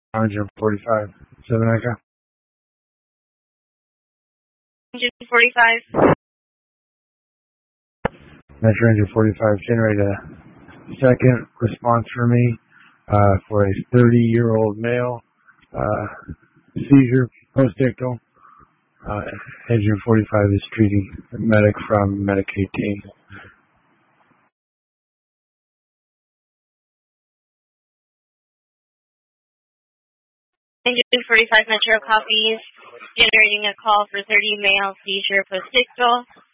Engine 45, 7 Echo. Engine 45. Metro Engine 45, generate a second response for me for a 30-year-old male seizure post-ictal. Engine 45 is treating a medic from Medic 18. Engine 45 Metro copies, generating a call for 30 male seizure post-ictal.